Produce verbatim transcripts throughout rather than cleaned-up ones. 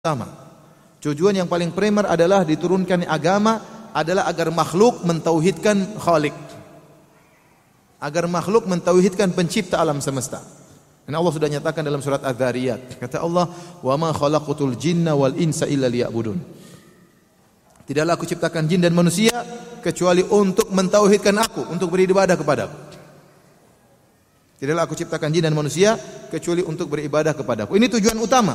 utama. Tujuan yang paling primer adalah diturunkan agama adalah agar makhluk mentauhidkan Khalik. Agar makhluk mentauhidkan pencipta alam semesta. Dan Allah sudah nyatakan dalam surat Az-Zariyat. Kata Allah, "Wa ma khalaqatul jinna wal insa illa liya'budun." Tidaklah aku ciptakan jin dan manusia kecuali untuk mentauhidkan aku, untuk beribadah kepadaku. Tidaklah aku ciptakan jin dan manusia kecuali untuk beribadah kepadaku. Ini tujuan utama.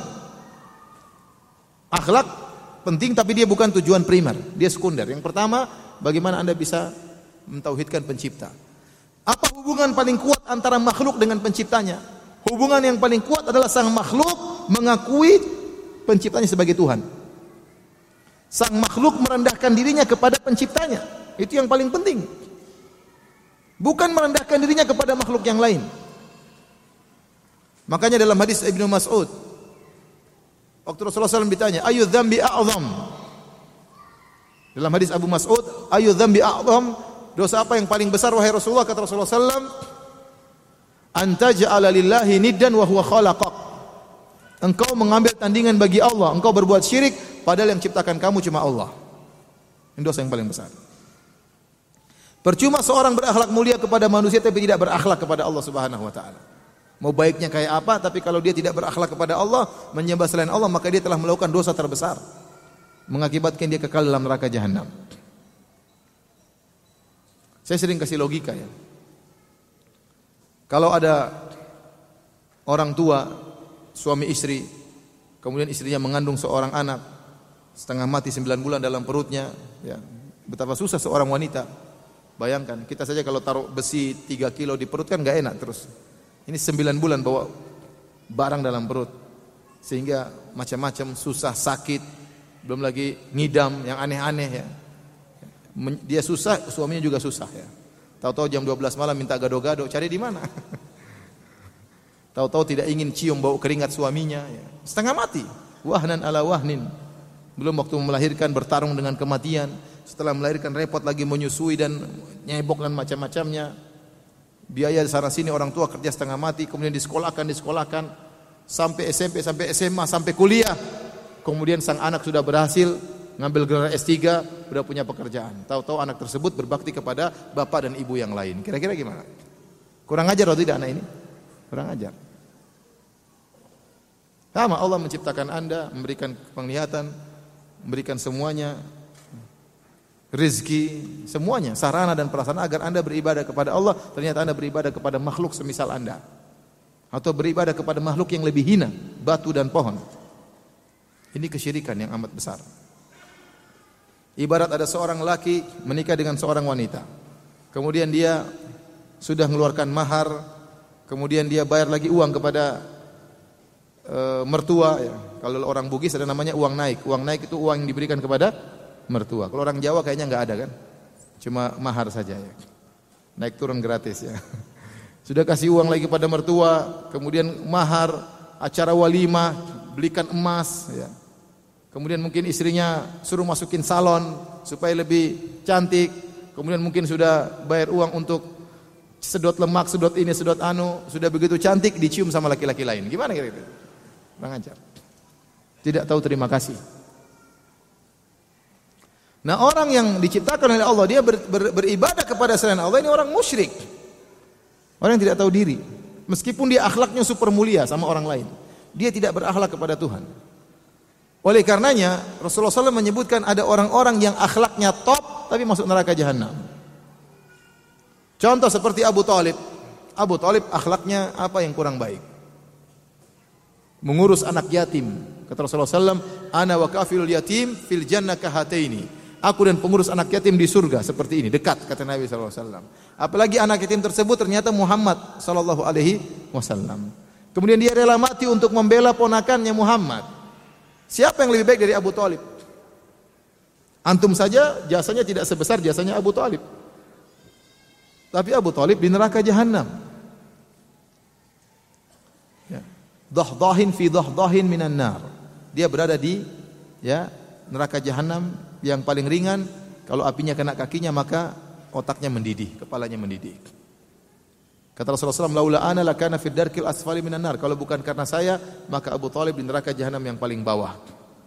Akhlak penting tapi dia bukan tujuan primer, dia sekunder. Yang pertama, bagaimana Anda bisa mentauhidkan pencipta. Apa hubungan paling kuat antara makhluk dengan penciptanya? Hubungan yang paling kuat adalah sang makhluk mengakui penciptanya sebagai Tuhan. Sang makhluk merendahkan dirinya kepada penciptanya. Itu yang paling penting. Bukan merendahkan dirinya kepada makhluk yang lain. Makanya dalam hadis Ibnu Mas'ud, waktu Rasulullah shallallahu alaihi wasallam ditanya, "Ayu dzambi a'zam?" Dalam hadis Abu Mas'ud, "Ayu dzambi a'zam?" Dosa apa yang paling besar wahai Rasulullah? Kata Rasulullah shallallahu alaihi wasallam, "Anta ja'ala lillahi niddan wa huwa khalaqak." Engkau mengambil tandingan bagi Allah, engkau berbuat syirik padahal yang ciptakan kamu cuma Allah. Ini dosa yang paling besar. Percuma seorang berakhlak mulia kepada manusia tapi tidak berakhlak kepada Allah Subhanahu wa taala. Mau baiknya kayak apa, tapi kalau dia tidak berakhlak kepada Allah, menyembah selain Allah, maka dia telah melakukan dosa terbesar, mengakibatkan dia kekal dalam neraka jahanam. Saya sering kasih logika ya. Kalau ada orang tua, suami istri, kemudian istrinya mengandung seorang anak, setengah mati sembilan bulan dalam perutnya, ya, betapa susah seorang wanita. Bayangkan, kita saja kalau taruh besi tiga kilo di perut kan gak enak terus. Ini sembilan bulan bawa barang dalam perut. Sehingga macam-macam susah, sakit, belum lagi ngidam yang aneh-aneh ya. Dia susah, suaminya juga susah ya. Tahu-tahu jam dua belas malam minta gado-gado, cari di mana? Tahu-tahu tidak ingin cium bau keringat suaminya ya. Setengah mati, wahnan ala wahnin. Belum waktu melahirkan bertarung dengan kematian. Setelah melahirkan repot lagi menyusui dan nyebok dan macam-macamnya. Biaya sana sini orang tua kerja setengah mati, kemudian disekolahkan, disekolahkan sampai S M P, sampai S M A, sampai kuliah. Kemudian sang anak sudah berhasil ngambil gelar S tiga, sudah punya pekerjaan. Tahu-tahu anak tersebut berbakti kepada bapak dan ibu yang lain. Kira-kira gimana? Kurang ajar atau tidak anak ini? Kurang ajar. Sama Allah menciptakan Anda, memberikan penglihatan, memberikan semuanya, rezeki, semuanya, sarana dan prasarana agar Anda beribadah kepada Allah. Ternyata Anda beribadah kepada makhluk semisal Anda, atau beribadah kepada makhluk yang lebih hina, batu dan pohon. Ini kesyirikan yang amat besar. Ibarat ada seorang laki menikah dengan seorang wanita, kemudian dia sudah mengeluarkan mahar, kemudian dia bayar lagi uang kepada e, mertua ya. Kalau orang Bugis ada namanya uang naik. Uang naik itu uang yang diberikan kepada mertua. Kalau orang Jawa kayaknya enggak ada kan? Cuma mahar saja ya. Naik turun gratis ya. Sudah kasih uang lagi pada mertua, kemudian mahar, acara walimah, belikan emas ya. Kemudian mungkin istrinya suruh masukin salon supaya lebih cantik. Kemudian mungkin sudah bayar uang untuk sedot lemak, sedot ini, sedot anu. Sudah begitu cantik dicium sama laki-laki lain. Gimana kira-kira? Bang ajar. Tidak tahu terima kasih. Nah, orang yang diciptakan oleh Allah, dia ber, ber, beribadah kepada selain Allah, ini orang musyrik. Orang yang tidak tahu diri. Meskipun dia akhlaknya super mulia sama orang lain, dia tidak berakhlak kepada Tuhan. Oleh karenanya Rasulullah shallallahu alaihi wasallam menyebutkan ada orang-orang yang akhlaknya top tapi masuk neraka jahanam. Contoh seperti Abu Thalib. Abu Thalib akhlaknya apa yang kurang baik? Mengurus anak yatim. Kata Rasulullah shallallahu alaihi wasallam, "Ana wa kafilul yatim fil jannah kahataini." Aku dan pengurus anak yatim di surga seperti ini, dekat, kata Nabi shallallahu alaihi wasallam. Apalagi anak yatim tersebut ternyata Muhammad sallallahu alaihi wasallam. Kemudian dia rela mati untuk membela ponakannya Muhammad. Siapa yang lebih baik dari Abu Thalib? Antum saja jasanya tidak sebesar jasanya Abu Thalib. Tapi Abu Thalib di neraka jahanam. Ya. Dahdahin fi dahdahin minan nar. Dia berada di ya neraka jahanam yang paling ringan. Kalau apinya kena kakinya maka otaknya mendidih, kepalanya mendidih. Kata Rasulullah shallallahu alaihi wasallam, "Laula ana lakana fid darkil asfali minan nar." Kalau bukan karena saya, maka Abu Thalib di neraka jahanam yang paling bawah.